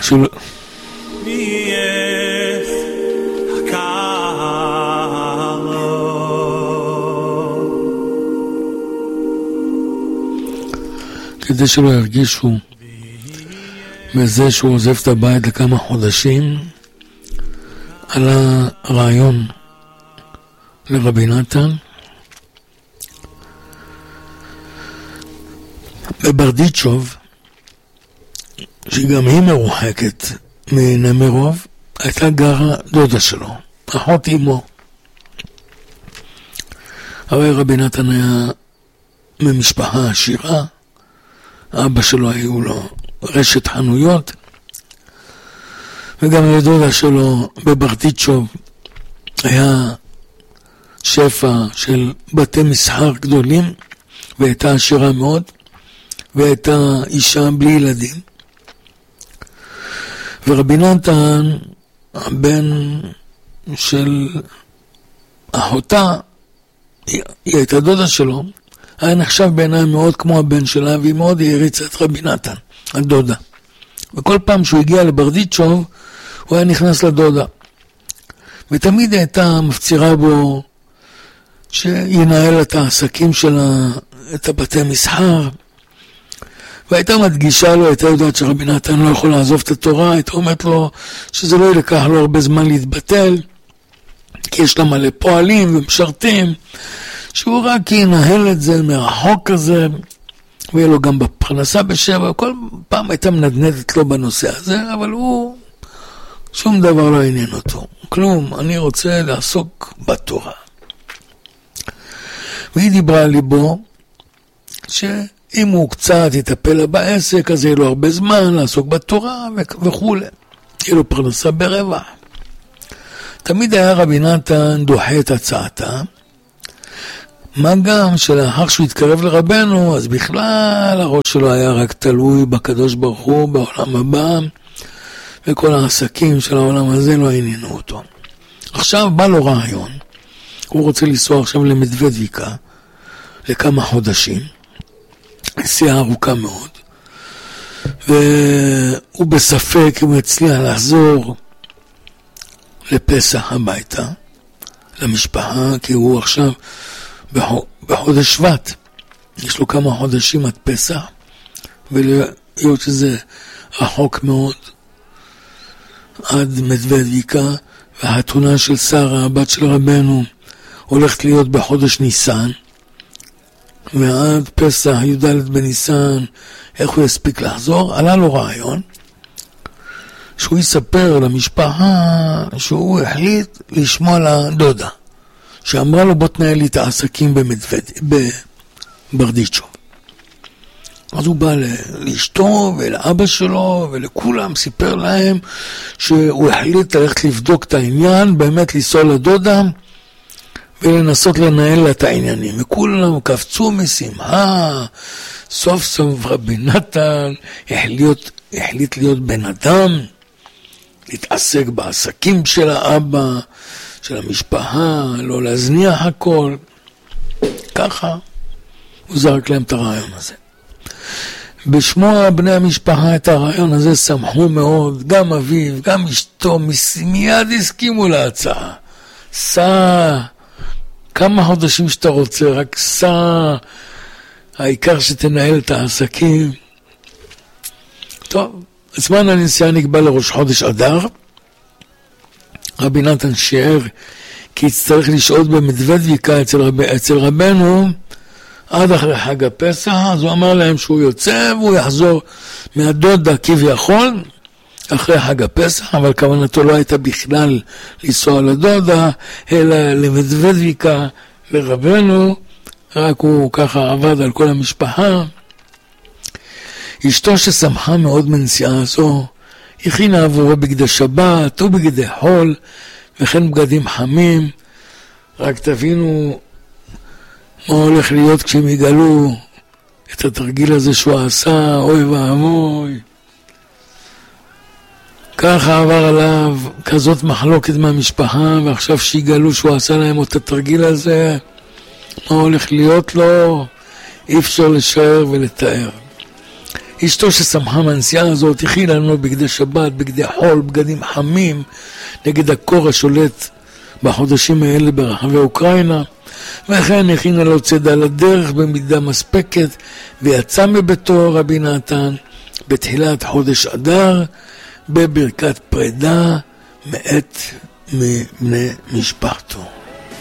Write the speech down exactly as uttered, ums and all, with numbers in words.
שהוא... כדי שלא ירגישו בזה שהוא עוזב את הבית לכמה חודשים, על הרעיון לרבי נתן בברדיצ'וב, שגם היא מרוחקת מנמרוב, הייתה גרה דודה שלו, אחות אמו. הרי רבי נתן היה ממשפחה עשירה, אבא שלו היו לו רשת חנויות, וגם לדודה שלו בברדיצ'וב היה שפע של בתי מסחר גדולים, והייתה עשירה מאוד, והייתה אישה בלי ילדים. ורבי נתן, הבן של אחותה, היא הייתה דודה שלו, היה נחשב בעיניי מאוד כמו הבן שלה, והיא מאוד העריצה את רבי נתן, הדודה. וכל פעם שהוא הגיע לברדיצ'וב, הוא היה נכנס לדודה. ותמיד הייתה מפצירה בו שינהל את העסקים שלה, את הבתי מסחר, והייתה מדגישה לו, הייתה יודעת שרבי נתן לא יכול לעזוב את התורה, הייתה אומרת לו שזה לא ילקח לו הרבה זמן להתבטל, כי יש לה מלא פועלים ומשרתים, שהוא רק ינהל את זה מרחוק כזה, ויהיה לו גם בפרנסה בשבע, כל פעם הייתה מנדנדת לו בנושא הזה, אבל הוא, שום דבר לא עניין אותו, כלום, אני רוצה לעסוק בתורה. והיא דיברה על ליבו, שאם הוא קצת יטפל בעסק, אז יהיה לו הרבה זמן לעסוק בתורה וכו'. יהיה לו פרנסה ברבע. תמיד היה רבי נתן דוחה את הצעתה, מה גם שלאחר שהוא התקרב לרבנו, אז בכלל הראש שלו היה רק תלוי בקדוש ברוך הוא, בעולם הבא, וכל העסקים של העולם הזה לא עניינו אותו. עכשיו בא לו רעיון, הוא רוצה לנסוע עכשיו למדוודיקה, לכמה חודשים, נסיעה ארוכה מאוד, והוא בספק אם הוא הצליח לחזור לפסח הביתה, למשפחה, כי הוא עכשיו בחודש שבט, יש לו כמה חודשים עד פסח, ולהיות שזה רחוק מאוד, עד מדוודיקה, והחתונה של שרה, הבת של רבנו, הולכת להיות בחודש ניסן, ועד פסח, י"ד בניסן, איך הוא יספיק לחזור? עלה לו רעיון, שהוא יספר למשפחה שהוא החליט לשמוע לדודה, שאמרה לו בוא תנהל לי את העסקים בברדיצ'וב. אז הוא בא לאשתו ולאבא שלו ולכולם, סיפר להם שהוא החליט ללכת לבדוק את העניין, באמת לנסוע לדודה ולנסות לנהל את העניינים. וכולם קפצו משמחה, סוף סוף רבי נתן החליט, החליט להיות בן אדם, להתעסק בעסקים של האבא, של המשפחה, לא להזניח הכל. ככה הוא זרק להם את הרעיון הזה. בשמוע בני המשפחה את הרעיון הזה שמחו מאוד, גם אביו, גם אשתו, מיד הסכימו להצעה. סע, כמה חודשים שאתה רוצה, רק סע, העיקר שתנהל את העסקים. טוב, זמן הנסיעה נקבע לראש חודש אדר, רבי נתן שיער כי יצטרך לשהות במדוודיקה אצל, רב, אצל רבנו עד אחרי חג הפסח, אז הוא אמר להם שהוא יוצא והוא יחזור מהדודה כביכול אחרי חג הפסח, אבל כוונתו לא הייתה בכלל לנסוע לדודה, אלא למדוודיקה לרבנו, רק הוא ככה עבד על כל המשפחה. אשתו ששמחה מאוד מנסיעה הזו, הכינה עבורו בגדי שבת ובגדי חול, וכן בגדים חמים. רק תבינו מה הולך להיות כשהם יגלו את התרגיל הזה שהוא עשה, אוי ואבוי. ככה עבר עליו כזאת מחלוקת מהמשפחה, ועכשיו שיגלו שהוא עשה להם את התרגיל הזה, מה הולך להיות לו, אי אפשר לשער ולתאר. אשתו ששמחה מהנסיעה הזאת הכילה לנו בגדי שבת, בגדי חול, בגדים חמים, נגד הקור השולט בחודשים האלה ברחבי אוקראינה, וכן הכינה לו צידה לדרך במידה מספקת, ויצא מביתו רבי נתן בתחילת חודש אדר בברכת פרידה מאת מבני משפחתו.